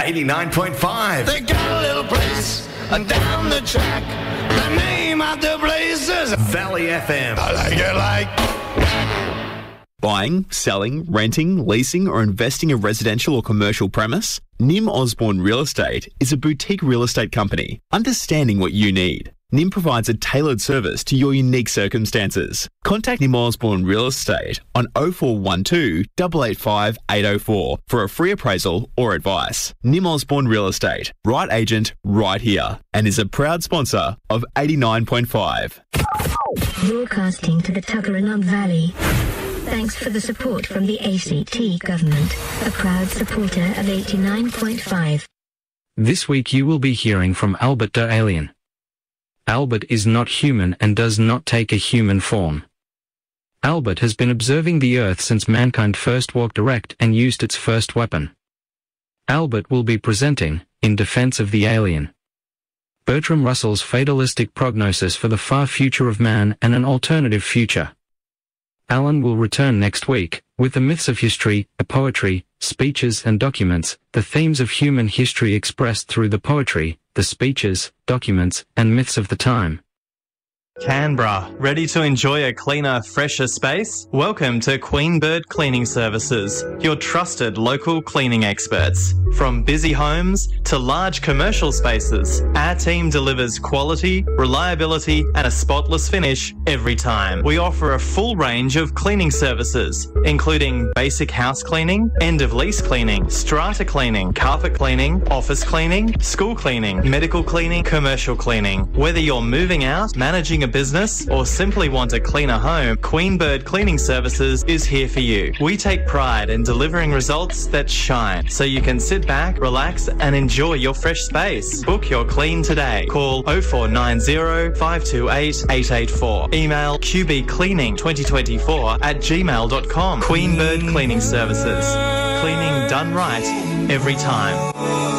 89.5. They got a little place down the track. The name of the place is Valley FM. I like it like. Buying, selling, renting, leasing or investing a residential or commercial premise? Nim Osborne Real Estate is a boutique real estate company understanding what you need. Nim provides a tailored service to your unique circumstances. Contact Nim Osborne Real Estate on 0412 885 804 for a free appraisal or advice. Nim Osborne Real Estate, right agent, right here, and is a proud sponsor of 89.5. Broadcasting to the Tuggeranong Valley. Thanks for the support from the ACT government, a proud supporter of 89.5. This week you will be hearing from Albert the Alien. Albert is not human and does not take a human form. Albert has been observing the Earth since mankind first walked erect and used its first weapon. Albert will be presenting, in defense of the alien, Bertrand Russell's fatalistic prognosis for the far future of man and an alternative future. Alan will return next week, with the myths of history, the poetry, speeches and documents, the themes of human history expressed through the poetry, the speeches, documents, and myths of the time. Canberra, ready to enjoy a cleaner, fresher space? Welcome to Queen Bird Cleaning Services, your trusted local cleaning experts. From busy homes to large commercial spaces, our team delivers quality, reliability, and a spotless finish every time. We offer a full range of cleaning services, including basic house cleaning, end-of-lease cleaning, strata cleaning, carpet cleaning, office cleaning, school cleaning, medical cleaning, commercial cleaning. Whether you're moving out, managing a business, or simply want a cleaner home, Queen Bird Cleaning Services is here for you. We take pride in delivering results that shine, so you can sit back, relax, and enjoy your fresh space. Book your clean today. Call 0490 528 884. Email qbcleaning2024@gmail.com. Queen Bird Cleaning Services. Cleaning done right every time.